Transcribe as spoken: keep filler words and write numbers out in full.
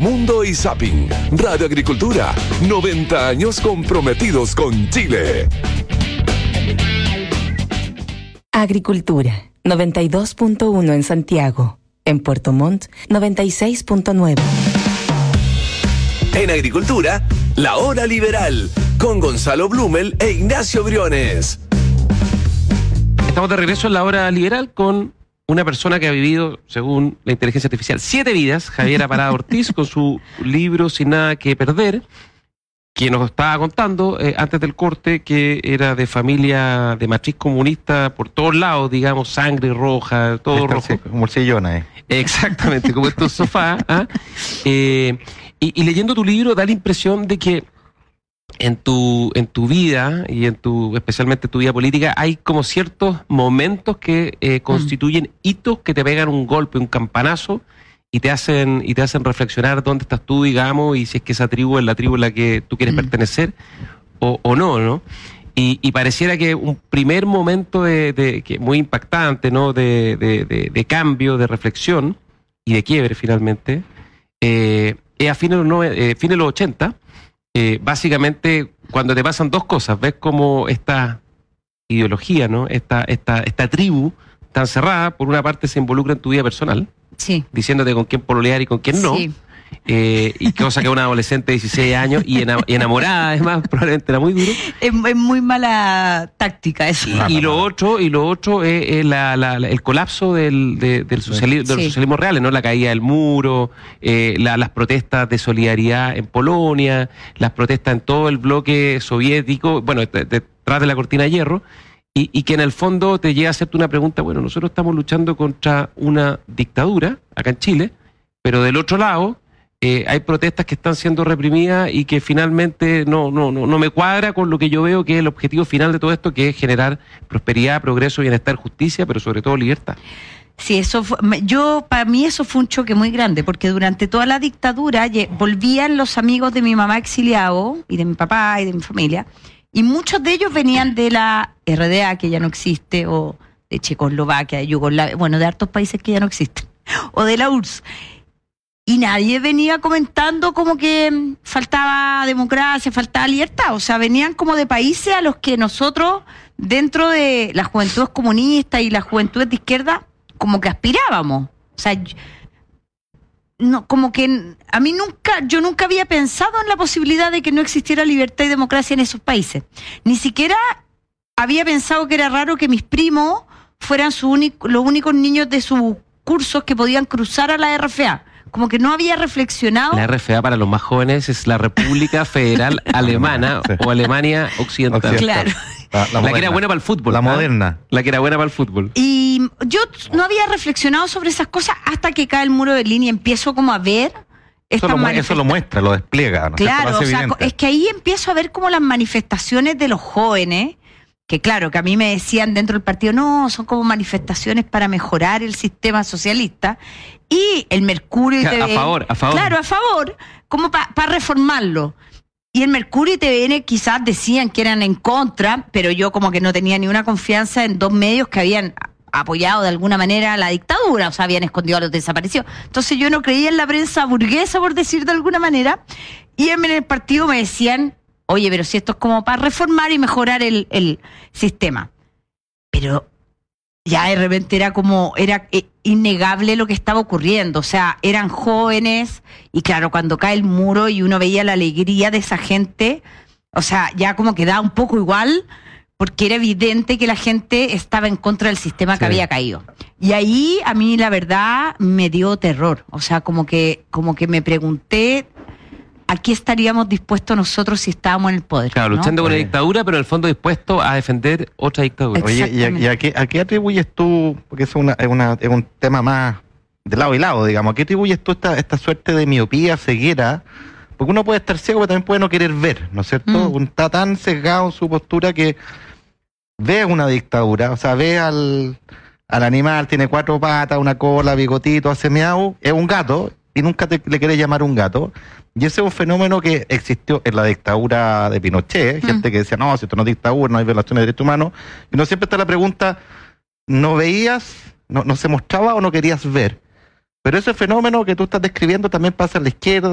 Mundo y Zapping. Radio Agricultura, noventa años comprometidos con Chile. Agricultura, noventa y dos punto uno en Santiago. En Puerto Montt, noventa y seis punto nueve. En Agricultura, La Hora Liberal, con Gonzalo Blumel e Ignacio Briones. Estamos de regreso en La Hora Liberal con una persona que ha vivido, según la inteligencia artificial, siete vidas, Javiera Parada Ortiz, con su libro Sin Nada que Perder, que nos estaba contando eh, antes del corte que era de familia de matriz comunista por todos lados, digamos, sangre roja, todo rojo. Sí, como morcillona, eh. Exactamente, como estos sofás. ¿ah? Eh, y, y leyendo tu libro da la impresión de que en tu en tu vida y en tu especialmente en tu vida política hay como ciertos momentos que eh, constituyen mm. hitos que te pegan un golpe, un campanazo y te hacen y te hacen reflexionar dónde estás tú, digamos, y si es que esa tribu es la tribu en la que tú quieres mm. pertenecer o, o no, ¿no? Y, y pareciera que un primer momento de, de que muy impactante, ¿no? De, de, de, de cambio, de reflexión y de quiebre finalmente, eh, es a fines de los, eh, fines de los ochenta. Eh, básicamente, cuando te pasan dos cosas, ves como esta ideología, ¿no? Esta, esta, esta tribu tan cerrada, por una parte se involucra en tu vida personal, sí, diciéndote con quién pololear y con quién no, sí. eh, y cosa que una adolescente de dieciséis años y, ena, y enamorada, además, probablemente era muy duro. Es, es muy mala táctica eso. Y, y lo otro, y lo otro es, es la, la, la, el colapso del, de, del, socialismo, del sí. socialismo real, ¿no? La caída del muro, eh, la, las protestas de solidaridad en Polonia, las protestas en todo el bloque soviético, bueno, detrás de la cortina de hierro, y, y que en el fondo te llega a hacerte una pregunta, bueno, nosotros estamos luchando contra una dictadura, acá en Chile, pero del otro lado Eh, hay protestas que están siendo reprimidas y que finalmente no, no, no, no me cuadra con lo que yo veo que es el objetivo final de todo esto, que es generar prosperidad, progreso, bienestar, justicia, pero sobre todo libertad. Sí, eso fue, yo, para mí eso fue un choque muy grande, porque durante toda la dictadura volvían los amigos de mi mamá exiliados, y de mi papá y de mi familia, y muchos de ellos venían de la R D A, que ya no existe, o de Checoslovaquia, de Yugoslavia, bueno, de hartos países que ya no existen, o de la U R S S. Y nadie venía comentando como que faltaba democracia, faltaba libertad. O sea, venían como de países a los que nosotros, dentro de las juventudes comunistas y las juventudes de izquierda, como que aspirábamos. O sea, no, como que a mí nunca, yo nunca había pensado en la posibilidad de que no existiera libertad y democracia en esos países. Ni siquiera había pensado que era raro que mis primos fueran su único, los únicos niños de sus cursos que podían cruzar a la R F A. Como que no había reflexionado. La R F A para los más jóvenes es la República Federal Alemana sí. o Alemania Occidental. Claro. La, la, la que era buena para el fútbol. La ¿ah? moderna. La que era buena para el fútbol. Y yo no había reflexionado sobre esas cosas hasta que cae el muro de Berlín y empiezo como a ver Eso lo, eso lo muestra, lo despliega, ¿no? Claro, lo o sea, evidente. es que ahí empiezo a ver como las manifestaciones de los jóvenes, que claro, que a mí me decían dentro del partido, no, son como manifestaciones para mejorar el sistema socialista, y el Mercurio y T V N... A favor, a favor. Claro, a favor, como para pa reformarlo. Y el Mercurio y T V N quizás decían que eran en contra, pero yo como que no tenía ni una confianza en dos medios que habían apoyado de alguna manera la dictadura, o sea, habían escondido a los desaparecidos. Entonces yo no creía en la prensa burguesa, por decir de alguna manera, y en el partido me decían, oye, pero si esto es como para reformar y mejorar el, el sistema. Pero ya de repente era como, era innegable lo que estaba ocurriendo. O sea, eran jóvenes y claro, cuando cae el muro y uno veía la alegría de esa gente, o sea, ya como que da un poco igual, porque era evidente que la gente estaba en contra del sistema que sí. había caído. Y ahí a mí la verdad me dio terror. O sea, como que, como que me pregunté, ¿a qué estaríamos dispuestos nosotros si estábamos en el poder? Claro, ¿no? luchando con la dictadura, pero en el fondo dispuesto a defender otra dictadura. Oye, ¿y, a, y a, qué, a qué atribuyes tú, porque es, una, es, una, es un tema más de lado y lado, digamos, ¿a qué atribuyes tú esta, esta suerte de miopía, ceguera? Porque uno puede estar ciego, pero también puede no querer ver, ¿no es cierto? Mm. Uno está tan sesgado en su postura que ve una dictadura, o sea, ve al, al animal, tiene cuatro patas, una cola, bigotito, hace miau, es un gato, y nunca te, le querés llamar un gato. Y ese es un fenómeno que existió en la dictadura de Pinochet, mm. gente que decía, no, si esto no es dictadura, no hay violaciones de derechos humanos, y no siempre está la pregunta, ¿no veías, no, no se mostraba o no querías ver? Pero ese fenómeno que tú estás describiendo también pasa en la izquierda,